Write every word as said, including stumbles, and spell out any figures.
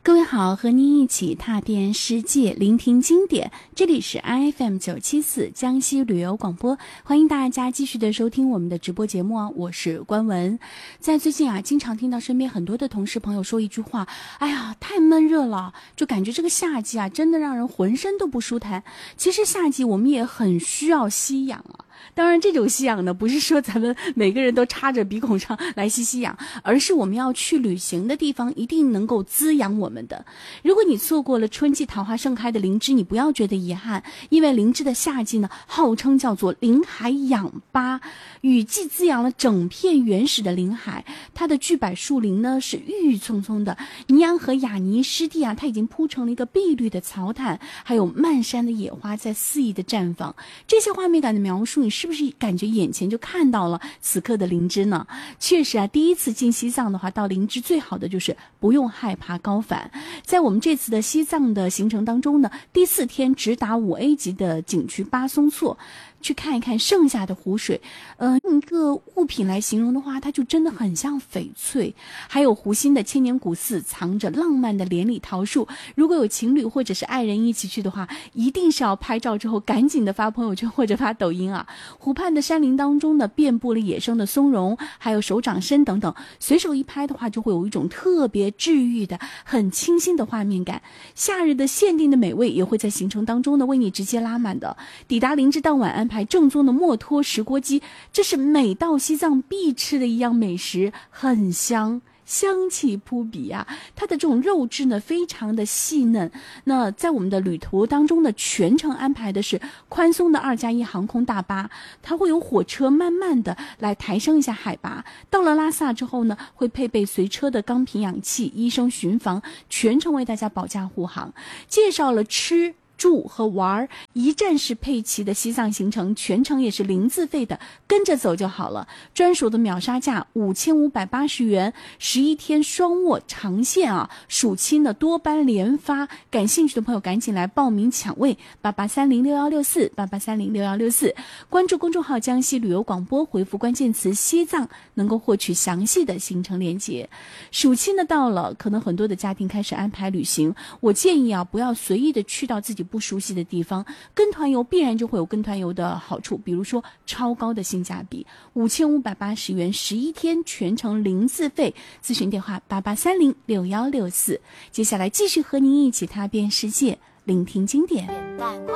各位好，和您一起踏遍世界，聆听经典。这里是 I F M 九七四江西旅游广播，欢迎大家继续的收听我们的直播节目啊，我是关文。在最近啊，经常听到身边很多的同事朋友说一句话，哎呀，太闷热了，就感觉这个夏季啊，真的让人浑身都不舒坦。其实夏季我们也很需要吸氧啊。当然这种吸氧呢，不是说咱们每个人都插着鼻孔上来吸吸氧，而是我们要去旅行的地方一定能够滋养我们的。如果你错过了春季桃花盛开的林芝，你不要觉得遗憾，因为林芝的夏季呢，号称叫做林海氧吧，雨季滋养了整片原始的林海，它的巨柏树林呢是郁郁葱葱的，尼洋河雅尼湿地啊，它已经铺成了一个碧绿的草毯，还有漫山的野花在肆意的绽放。这些画面感的描述，你是不是感觉眼前就看到了此刻的林芝呢？确实啊，第一次进西藏的话，到林芝最好的就是不用害怕高反。在我们这次的西藏的行程当中呢，第四天直达五 A 级的景区巴松措，去看一看盛夏的湖水。呃，用一个物品来形容的话，它就真的很像翡翠。还有湖心的千年古寺，藏着浪漫的连理桃树。如果有情侣或者是爱人一起去的话，一定是要拍照之后赶紧的发朋友圈或者发抖音啊。湖畔的山林当中呢，遍布了野生的松茸，还有手掌参等等，随手一拍的话，就会有一种特别治愈的、很清新的画面感。夏日的限定的美味也会在行程当中呢为你直接拉满的。抵达林芝当晚安排正宗的墨脱石锅鸡，这是每到西藏必吃的一样美食，很香。香气扑鼻啊，它的这种肉质呢非常的细嫩。那在我们的旅途当中呢，全程安排的是宽松的二加一航空大巴，它会有火车慢慢的来抬升一下海拔。到了拉萨之后呢，会配备随车的钢瓶氧气、医生巡房，全程为大家保驾护航。介绍了吃住和玩一站式配齐的西藏行程，全程也是零自费的，跟着走就好了。专属的秒杀价五千五百八十元，十一天双卧长线啊，暑期呢多班连发，感兴趣的朋友赶紧来报名抢位，八八三零六幺六四八八三零六幺六四，关注公众号江西旅游广播，回复关键词西藏，能够获取详细的行程链接。暑期呢到了，可能很多的家庭开始安排旅行，我建议啊，不要随意的去到自己不熟悉的地方，跟团游必然就会有跟团游的好处，比如说超高的性价比，五千五百八十元，十一天全程零自费。咨询电话八八三零六幺六四。接下来继续和您一起踏遍世界，聆听经典。